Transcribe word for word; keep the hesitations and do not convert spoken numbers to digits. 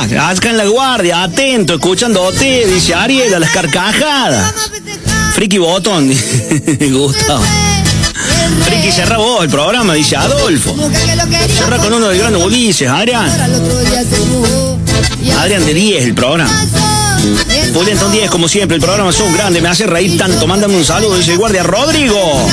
acá en la guardia, atento, escuchándote, dice Ariel, a las carcajadas. Friki Botón, Gustavo. Friki, cerra vos el programa, dice Adolfo. Cerra con uno del gran Ulises, Adrián. Adrián de diez el programa. Julián diez, como siempre, el programa es un grande, me hace reír tanto. Mándame un saludo, dice el guardia Rodrigo.